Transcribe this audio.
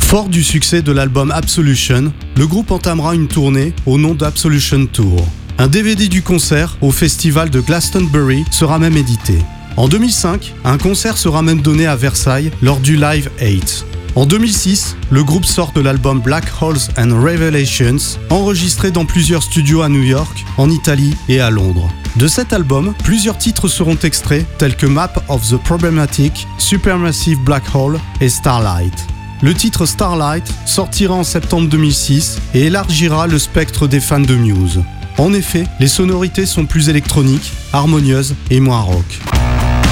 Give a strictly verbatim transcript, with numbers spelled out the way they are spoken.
Fort du succès de l'album Absolution, le groupe entamera une tournée au nom d'Absolution Tour. Un D V D du concert au festival de Glastonbury sera même édité. En deux mille cinq, un concert sera même donné à Versailles lors du Live huit. En deux mille six, le groupe sort de l'album Black Holes and Revelations, enregistré dans plusieurs studios à New York, en Italie et à Londres. De cet album, plusieurs titres seront extraits tels que Map of the Problematic, Supermassive Black Hole et Starlight. Le titre Starlight sortira en septembre deux mille six et élargira le spectre des fans de Muse. En effet, les sonorités sont plus électroniques, harmonieuses et moins rock.